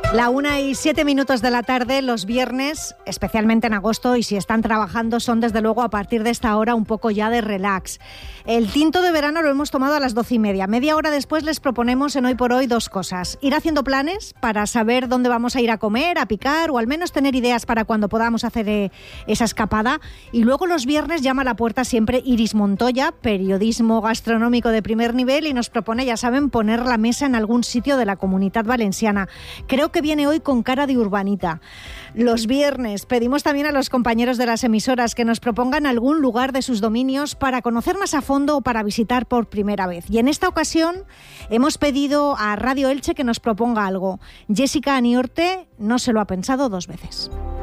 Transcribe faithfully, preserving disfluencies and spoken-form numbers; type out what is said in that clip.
La una y siete minutos de la tarde, los viernes, especialmente en agosto, y si están trabajando, son desde luego a partir de esta hora un poco ya de relax. El tinto de verano lo hemos tomado a las doce y media. Media hora después les proponemos en Hoy por Hoy dos cosas. Ir haciendo planes para saber dónde vamos a ir a comer, a picar, o al menos tener ideas para cuando podamos hacer eh, esa escapada. Y luego los viernes llama a la puerta siempre Iris Montoya, periodismo gastronómico de primer nivel, y nos propone, ya saben, poner la mesa en algún sitio de la Comunitat Valenciana. Creo que que viene hoy con cara de urbanita. Los viernes pedimos también a los compañeros de las emisoras que nos propongan algún lugar de sus dominios para conocer más a fondo o para visitar por primera vez. Y en esta ocasión hemos pedido a Radio Elche que nos proponga algo. Jessica Aniorte no se lo ha pensado dos veces.